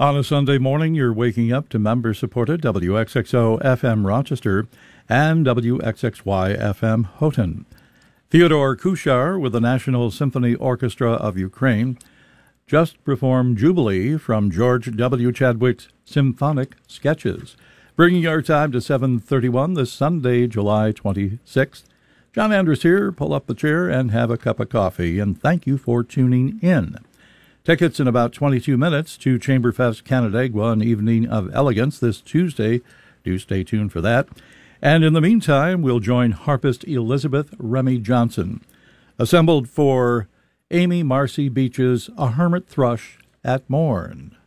On a Sunday morning, you're waking up to member-supported WXXO FM Rochester and WXXY FM Houghton. Theodore Kuchar with the National Symphony Orchestra of Ukraine just performed Jubilee from George W. Chadwick's Symphonic Sketches, bringing our time to 7:31 this Sunday, July 26th. John Andrus here. Pull up the chair and have a cup of coffee, and thank you for tuning in. Tickets in about 22 minutes to Chamberfest Canandaigua, an evening of elegance this Tuesday. Do stay tuned for that. And in the meantime, we'll join harpist Elizabeth Remy Johnson, assembled for Amy Marcy Beach's A Hermit Thrush at Morn.